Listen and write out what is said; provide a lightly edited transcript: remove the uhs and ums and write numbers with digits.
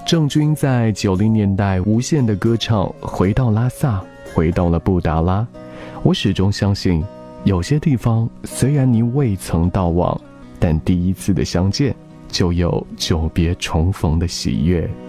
郑钧在90年代无限的歌唱，回到拉萨，回到了布达拉。我始终相信，有些地方虽然你未曾到往，但第一次的相见就有久别重逢的喜悦。